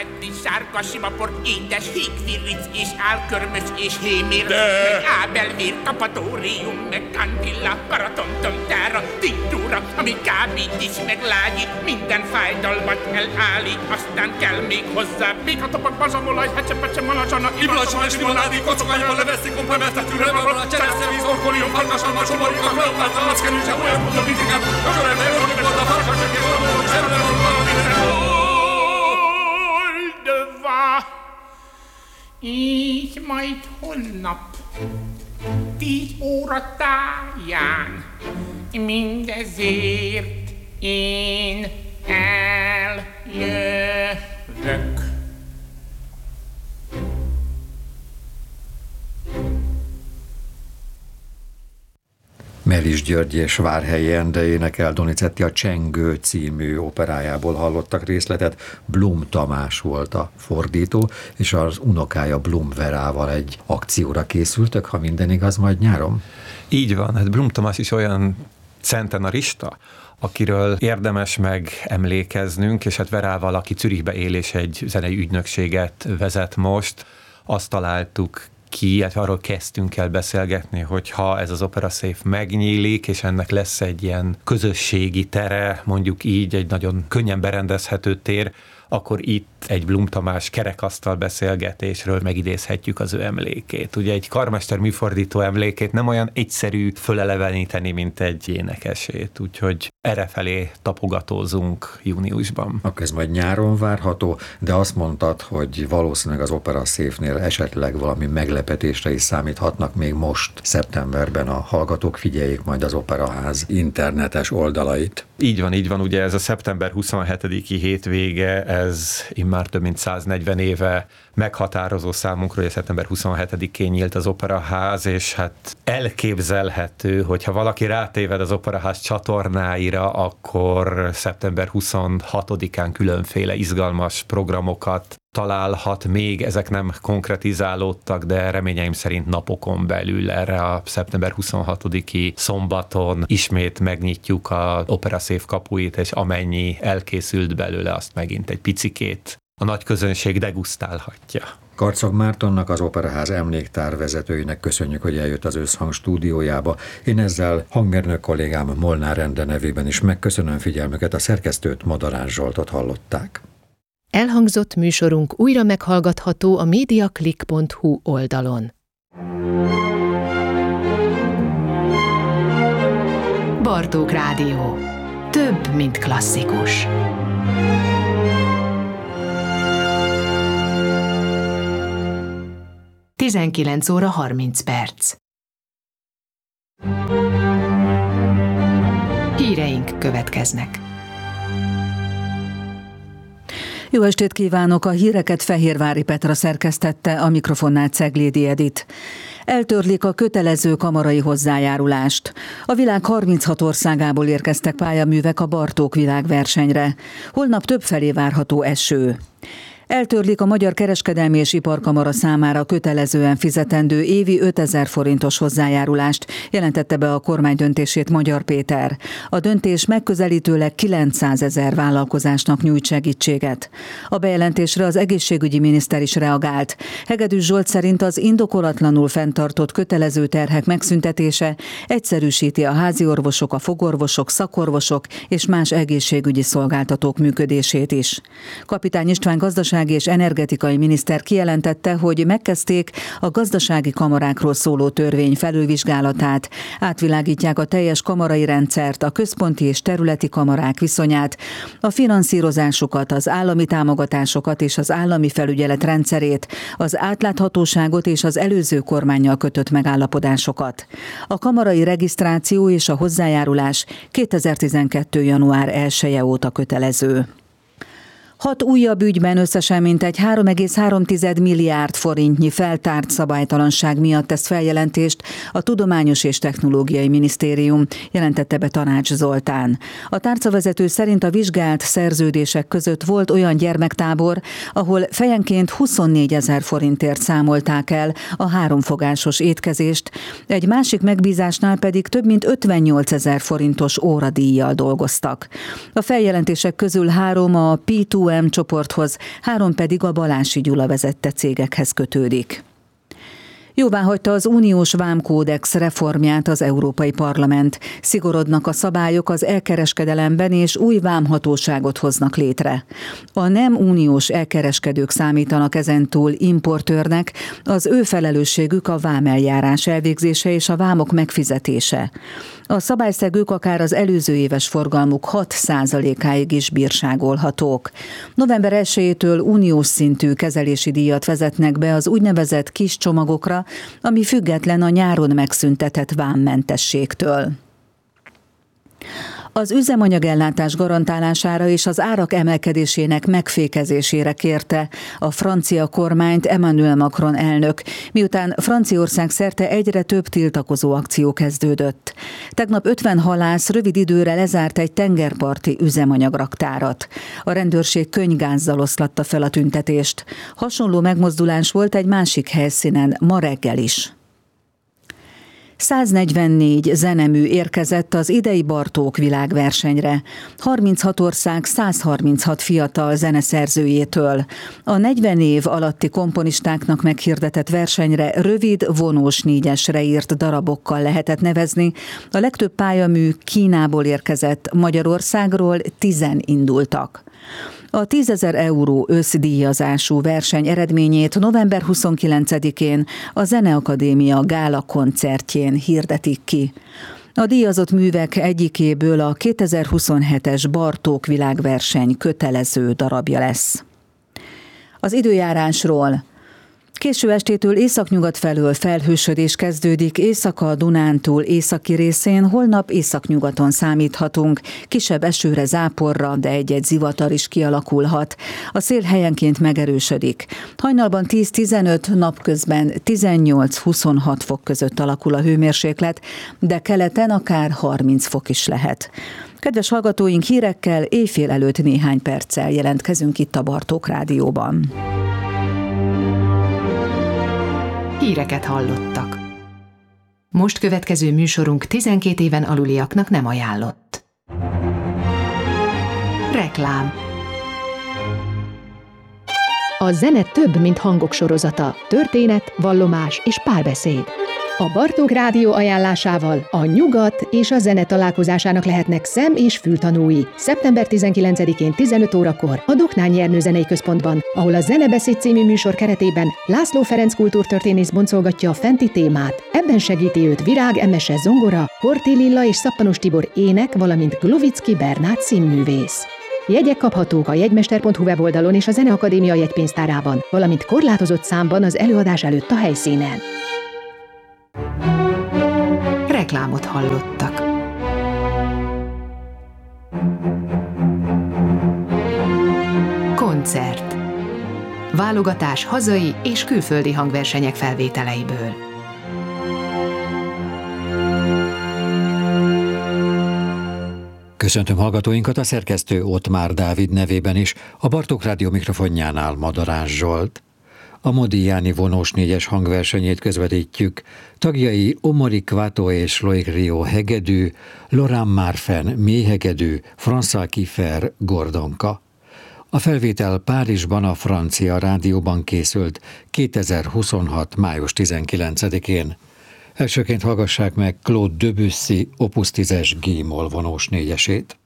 Spaghetti, sárga simapor, édes hígvirric és álkörmös és hémér. De... Meg ábelvér, kapatórium, meg kandilla, paratontom, tára, tintúra, ami kábít is meglágyít, minden fájdalmat elállít, aztán kell még hozzá békatopak, bazsamolaj, hecsepecze, malazsana, Iblancsomás, limonádi, kocokányban leveszi, komplementetű, rebabala, csereszevíz, orkolium, farkasalma, csoborika, kleopátra, mackenőse, olyan mondta, vitikám, ökörelme, örökölta, farkasok és orkolók, semre van valamire. Oldva, így majd holnap 10 óra táján mindezért én eljövök. Melis György és Várhelyi Endre énekel, Donizetti a Csengő című operájából hallottak részletet. Blum Tamás volt a fordító, és az unokája Blum Verával egy akcióra készültök, ha minden igaz, majd nyáron? Így van, hát Blum Tamás is olyan centenarista, akiről érdemes megemlékeznünk, és hát Verával, aki Zürichbe él és egy zenei ügynökséget vezet most, azt találtuk ki, illetve arról kezdtünk el beszélgetni, hogy ha ez az Opera Safe megnyílik, és ennek lesz egy ilyen közösségi tere, mondjuk így, egy nagyon könnyen berendezhető tér, akkor itt egy Blum Tamás kerekasztal beszélgetésről megidézhetjük az ő emlékét. Ugye egy karmester műfordító emlékét nem olyan egyszerű föleleveníteni, mint egy énekesét, úgyhogy errefelé tapogatózunk júniusban. Akkor ez majd nyáron várható, de azt mondtad, hogy valószínűleg az Opera Safe-nél esetleg valami meglepetésre is számíthatnak még most, szeptemberben a hallgatók, figyeljék majd az Operaház internetes oldalait. Így van, ugye ez a szeptember 27-i hétvége, ez immár több mint 140 éve meghatározó számunkra, hogy szeptember 27-én nyílt az Operaház, és hát elképzelhető, hogyha valaki rátéved az Operaház csatornáira, akkor szeptember 26-án különféle izgalmas programokat találhat még, ezek nem konkretizálódtak, de reményeim szerint napokon belül erre a szeptember 26-i szombaton ismét megnyitjuk az Opera Safe kapuit, és amennyi elkészült belőle, azt megint egy picikét a nagy közönség degustálhatja. Karcag Mártonnak, az Operaház emléktár vezetőinek köszönjük, hogy eljött az Összhang stúdiójába. Én ezzel hangmérnök kollégám Molnár Ende nevében is megköszönöm figyelmüket, a szerkesztőt, Madalán Zsoltot hallották. Elhangzott műsorunk újra meghallgatható a mediaclick.hu oldalon. Bartók Rádió. Több, mint klasszikus. 19 óra 30 perc. Híreink következnek. Jó estét kívánok! A híreket Fehérvári Petra szerkesztette, a mikrofonnál Ceglédi Edit. Eltörlik a kötelező kamarai hozzájárulást. A világ 36 országából érkeztek pályaművek a Bartók világversenyre. Holnap többfelé várható eső. Eltörlik a Magyar Kereskedelmi és Iparkamara számára kötelezően fizetendő évi 5000 forintos hozzájárulást, jelentette be a kormány döntését Magyar Péter. A döntés megközelítőleg 900 000 vállalkozásnak nyújt segítséget. A bejelentésre az egészségügyi miniszter is reagált. Hegedűs Zsolt szerint az indokolatlanul fenntartott kötelező terhek megszüntetése egyszerűsíti a háziorvosok, a fogorvosok, szakorvosok és más egészségügyi szolgáltatók működését is. Kapitány István gazdasági és energetikai miniszter kijelentette, hogy megkezdték a gazdasági kamarákról szóló törvény felülvizsgálatát, átvilágítják a teljes kamarai rendszert, a központi és területi kamarák viszonyát, a finanszírozásukat, az állami támogatásokat és az állami felügyelet rendszerét, az átláthatóságot és az előző kormánnyal kötött megállapodásokat. A kamarai regisztráció és a hozzájárulás 2012. január 1-e óta kötelező. 6 újabb ügyben összesen mintegy 3,3 milliárd forintnyi feltárt szabálytalanság miatt tesz feljelentést a Tudományos és Technológiai Minisztérium, jelentette be Tanács Zoltán. A tárcavezető szerint a vizsgált szerződések között volt olyan gyermektábor, ahol fejenként 24 000 forintért számolták el a 3 fogásos étkezést, egy másik megbízásnál pedig több mint 58 000 forintos óradíjjal dolgoztak. A feljelentések közül 3 a P2 OM csoporthoz, 3 pedig a Balási Gyula vezette cégekhez kötődik. Jóváhagyta az uniós vámkódex reformját az Európai Parlament. Szigorodnak a szabályok az elkereskedelemben, és új vámhatóságot hoznak létre. A nem uniós elkereskedők számítanak ezentúl importőrnek, az ő felelősségük a vámeljárás elvégzése és a vámok megfizetése. A szabályszegők akár az előző éves forgalmuk 6%-áig is bírságolhatók. November 1-től uniós szintű kezelési díjat vezetnek be az úgynevezett kis csomagokra, ami független a nyáron megszüntetett vámmentességtől. Az üzemanyagellátás garantálására és az árak emelkedésének megfékezésére kérte a francia kormányt Emmanuel Macron elnök, miután Franciaország szerte egyre több tiltakozó akció kezdődött. Tegnap 50 halász rövid időre lezárt egy tengerparti üzemanyagraktárat. A rendőrség könnygázzal oszlatta fel a tüntetést. Hasonló megmozdulás volt egy másik helyszínen ma reggel is. 144 zenemű érkezett az idei Bartók világversenyre. 36 ország 136 fiatal zeneszerzőjétől. A 40 év alatti komponistáknak meghirdetett versenyre rövid, vonós 4-esre írt darabokkal lehetett nevezni. A legtöbb pályamű Kínából érkezett, Magyarországról 10 indultak. A 10 000 euró összdíjazású verseny eredményét november 29-én a Zeneakadémia gála koncertjén hirdetik ki. A díjazott művek egyikéből a 2027-es Bartók világverseny kötelező darabja lesz. Az időjárásról. Késő estétől északnyugat felől felhősödés kezdődik, északa a Dunántúl északi részén, holnap északnyugaton számíthatunk. Kisebb esőre, záporra, de egy-egy zivatar is kialakulhat. A szél helyenként megerősödik. Hajnalban 10-15, napközben 18-26 fok között alakul a hőmérséklet, de keleten akár 30 fok is lehet. Kedves hallgatóink, hírekkel éjfél előtt néhány perccel jelentkezünk itt a Bartók Rádióban. Híreket hallottak. Most következő műsorunk 12 éven aluliaknak nem ajánlott. Reklám. A zene több, mint hangok sorozata. Történet, vallomás és párbeszéd. A Bartók Rádió ajánlásával a nyugat és a zene találkozásának lehetnek szem- és fültanúi. Szeptember 19-én 15 órakor a Doknányi Ernő Zenei Központban, ahol a Zenebeszéd című műsor keretében László Ferenc kultúrtörténész boncolgatja a fenti témát. Ebben segíti őt Virág Emese zongora, Horthy Lilla és Szappanos Tibor ének, valamint Glovicki Bernát színművész. Jegyek kaphatók a jegymester.hu weboldalon és a Zeneakadémia jegypénztárában, valamint korlátozott számban az előadás előtt a helyszínen. Reklámot hallottak. Koncert. Válogatás hazai és külföldi hangversenyek felvételeiből. Köszöntöm hallgatóinkat, a szerkesztő Ottmár Dávid nevében is, a Bartók Rádió mikrofonjánál Madarás Zsolt. A Modigliani vonós 4-es hangversenyét közvetítjük. Tagjai Omori Kvato és Loic Rio hegedű, Laurent Marfen mélyhegedű, François Kiefer gordonka. A felvétel Párizsban a Francia Rádióban készült 2026. május 19-én. Elsőként hallgassák meg Claude Debussy Opus 10-es G-moll vonós 4-esét.